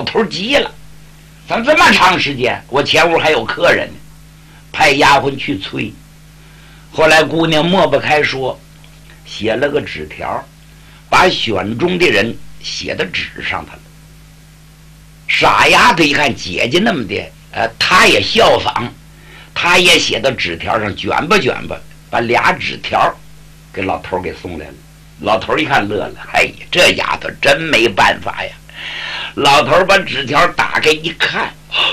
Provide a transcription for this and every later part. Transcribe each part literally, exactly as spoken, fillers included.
头急了，怎么这么长时间？我前屋还有客人呢，派丫鬟去催。后来姑娘抹不开说，写了个纸条，把选中的人写到纸上头了。傻丫头一看姐姐那么的，呃，她也效仿，她也写到纸条上，卷吧卷吧，把俩纸条给老头给送来了。老头一看乐了，哎呀，这丫头真没办法呀！老头把纸条打开一看，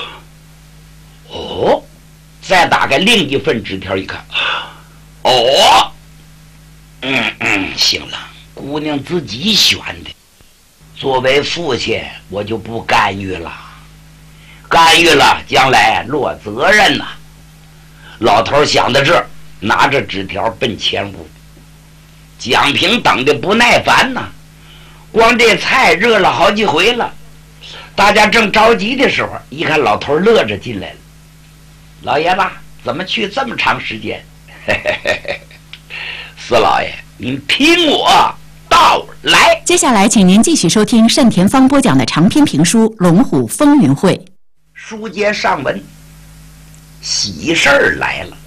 哦，再打开另一份纸条一看，哦，嗯嗯，行了，姑娘自己选的。作为父亲，我就不干预了，干预了将来落责任呐、啊。老头想到这儿，拿着纸条奔前屋。蒋平等的不耐烦呐、啊，光这菜热了好几回了，大家正着急的时候，一看老头乐着进来了。老爷子，怎么去这么长时间？嘿嘿嘿嘿，四老爷，您听我道来。 接下来，请您继续收听单田芳播讲的长篇评书《龙虎风云会》。 书接上文，喜事儿来了。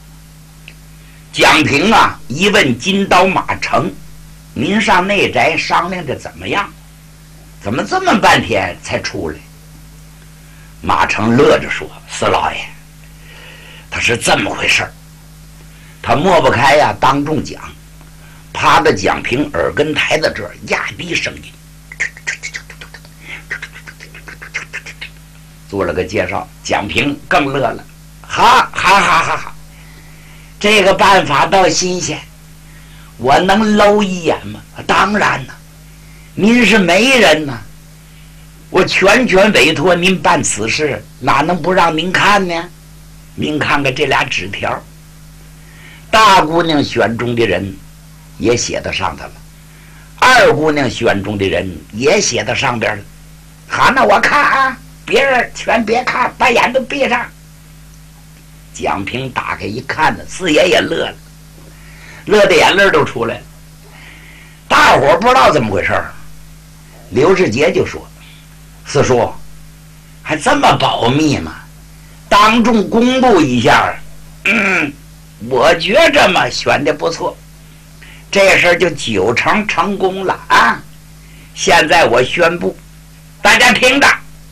蒋平啊，一问金刀马成，您上内宅商量着怎么样？怎么这么半天才出来？马成乐着说：“四老爷，他是这么回事儿。他抹不开呀，当众讲，趴在蒋平耳根台的这儿，压低声音，做了个介绍。蒋平更乐了，哈哈哈哈哈！这个办法倒新鲜，我能搂一眼吗？当然了，您是媒人呐、啊，我全权委托您办此事，哪能不让您看呢？您看看这俩纸条，大姑娘选中的人也写到上头了，二姑娘选中的人也写到上边了。好，那我看啊，别人全别看，把眼都闭上。蒋平打开一看呢，四爷也乐了，乐的眼泪都出来了。大伙不知道怎么回事，刘世杰就说：“四叔，还这么保密吗？当众公布一下。嗯，我觉着嘛，选的不错，这事儿就九成成功了啊！现在我宣布，大家听着，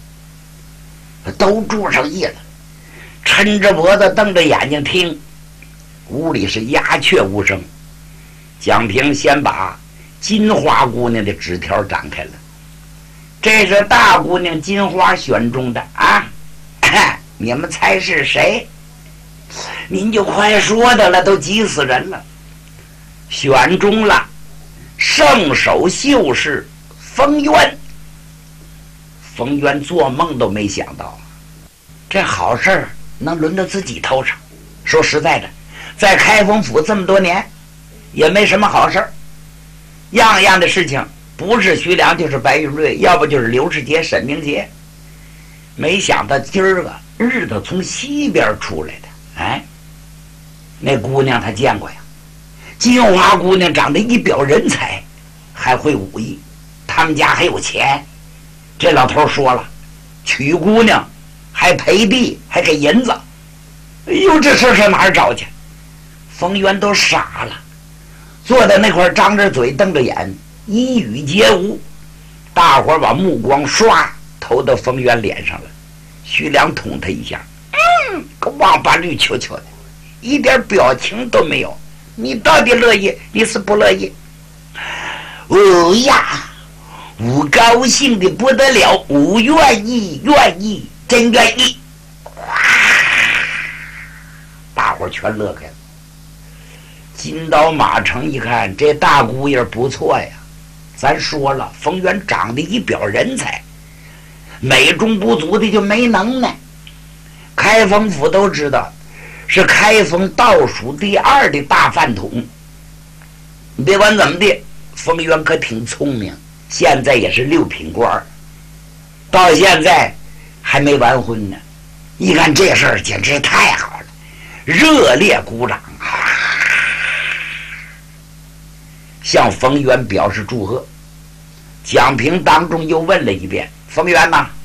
都注上意了。”抻着脖子瞪着眼睛听，屋里是鸦雀无声。蒋平先把金花姑娘的纸条展开了，这是大姑娘金花选中的啊，你们猜是谁？您就快说的了，都急死人了。选中了圣手秀士冯渊。冯渊做梦都没想到，这好事儿能轮到自己头上。说实在的，在开封府这么多年也没什么好事儿，样样的事情不是徐良就是白云瑞，要不就是刘世杰沈明杰。没想到今儿个日头从西边出来的，哎，那姑娘她见过呀，金花姑娘长得一表人才，还会武艺，他们家还有钱。这老头说了，娶姑娘还赔地，还给银子。哎呦，这事上哪儿找去？冯渊都傻了，坐在那块张着嘴瞪着眼，一语皆无。大伙儿把目光唰投到冯渊脸上了。徐良捅他一下，嗯，个王八驴球球的，一点表情都没有。你到底乐意，你是不乐意？哦呀，我高兴的不得了，我愿意，愿意，真愿意。大伙儿全乐开了。金刀马成一看，这大姑爷不错呀，咱说了，冯渊长得一表人才，美中不足的就没能耐。开封府都知道是开封倒数第二的大饭桶。别管怎么的，冯渊可挺聪明，现在也是六品官，到现在还没完婚呢。一看这事儿简直太好了，热烈鼓掌，向冯渊表示祝贺。蒋平当众又问了一遍：“冯渊呐，